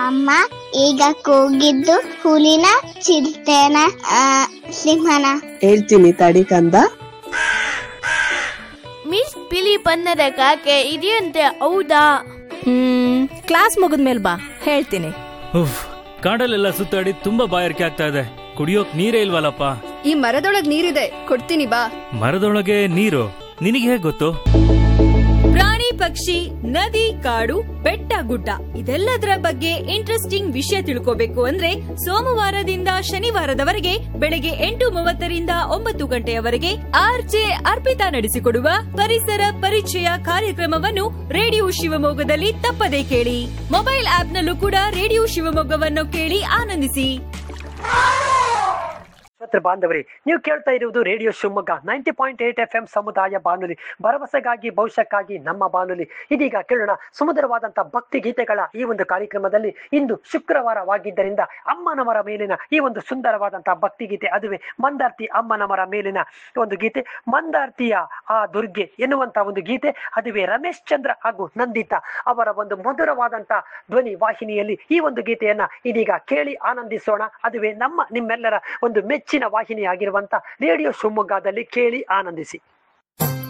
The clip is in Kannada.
ಅಮ್ಮ ಈಗ ಕೂಗಿದ್ದು ಹುಲಿನ ಚಿರತೆನ ಸಿಂಹನ? ಹೇಳ್ತೀನಿ ತಡಿ ಕಂದ. ಮಿಸ್ ಬಿಳಿ ಬಣ್ಣದ ಕಾಗೆ ಇದೆಯಂತೆ, ಹೌದಾ? ಕ್ಲಾಸ್ ಮುಗಿದ್ಮೇಲೆ ಬಾ, ಹೇಳ್ತೀನಿ. ಕಾಡಲ್ಲೆಲ್ಲ ಸುತ್ತಾಡಿ ತುಂಬಾ ಬಾಯಾರಿಕೆ ಆಗ್ತಾ ಇದೆ, ಕುಡಿಯೋಕ್ ನೀರೇ ಇಲ್ವಲ್ಲಪ್ಪ. ಈ ಮರದೊಳಗ್ ನೀರಿದೆ, ಕೊಡ್ತೀನಿ ಬಾ. ಮರದೊಳಗೆ ನೀರು? ನಿನಗೆ ಹೇಗ್ ಗೊತ್ತು? ಪ್ರಾಣಿ ಪಕ್ಷಿ, ನದಿ, ಕಾಡು, ಬೆಟ್ಟ ಗುಡ್ಡ ಇದೆಲ್ಲದರ ಬಗ್ಗೆ ಇಂಟ್ರೆಸ್ಟಿಂಗ್ ವಿಷಯ ತಿಳ್ಕೋಬೇಕು ಅಂದ್ರೆ ಸೋಮವಾರದಿಂದ ಶನಿವಾರದವರೆಗೆ ಬೆಳಗ್ಗೆ 8:30ರಿಂದ 9 ಗಂಟೆಯವರೆಗೆ ಆರ್ಜೆ ಅರ್ಪಿತಾ ನಡೆಸಿಕೊಡುವ ಪರಿಸರ ಪರಿಚಯ ಕಾರ್ಯಕ್ರಮವನ್ನು ರೇಡಿಯೋ ಶಿವಮೊಗ್ಗದಲ್ಲಿ ತಪ್ಪದೇ ಕೇಳಿ. ಮೊಬೈಲ್ ಆಪ್ ನಲ್ಲೂ ಕೂಡ ರೇಡಿಯೋ ಶಿವಮೊಗ್ಗವನ್ನು ಕೇಳಿ ಆನಂದಿಸಿ. ಬಾಂಧವರೇ, ನೀವು ಕೇಳ್ತಾ ಇರುವುದು ರೇಡಿಯೋ ಶಿವಮೊಗ್ಗ 90.8 FM ಸಮುದಾಯ ಬಾನುಲಿ, ಭರವಸೆಗಾಗಿ ಭವಿಷ್ಯಕ್ಕಾಗಿ ನಮ್ಮ ಬಾನುಲಿ. ಇದೀಗ ಕೇಳೋಣ ಸುಮಧುರವಾದಂತಹ ಭಕ್ತಿ ಗೀತೆಗಳ ಈ ಒಂದು ಕಾರ್ಯಕ್ರಮದಲ್ಲಿ. ಇಂದು ಶುಕ್ರವಾರವಾಗಿದ್ದರಿಂದ ಅಮ್ಮನವರ ಮೇಲಿನ ಈ ಒಂದು ಸುಂದರವಾದಂತಹ ಭಕ್ತಿ ಗೀತೆ, ಅದುವೇ ಮಂದಾರ್ತಿ ಅಮ್ಮನವರ ಮೇಲಿನ ಒಂದು ಗೀತೆ. ಮಂದಾರ್ತಿಯ ಆ ದುರ್ಗೆ ಎನ್ನುವಂತಹ ಒಂದು ಗೀತೆ, ಅದುವೇ ರಮೇಶ್ ಚಂದ್ರ ಹಾಗೂ ನಂದಿತಾ ಅವರ ಒಂದು ಮಧುರವಾದಂತಹ ಧ್ವನಿ ವಾಹಿನಿಯಲ್ಲಿ ಈ ಒಂದು ಗೀತೆಯನ್ನ ಇದೀಗ ಕೇಳಿ ಆನಂದಿಸೋಣ. ಅದುವೇ ನಿಮ್ಮೆಲ್ಲರ ಒಂದು ಮೆಚ್ಚಿನ ವಾಹಿನಿಯಾಗಿರುವಂತ ರೇಡಿಯೋ ಶಿವಮೊಗ್ಗದಲ್ಲಿ ಕೇಳಿ ಆನಂದಿಸಿ.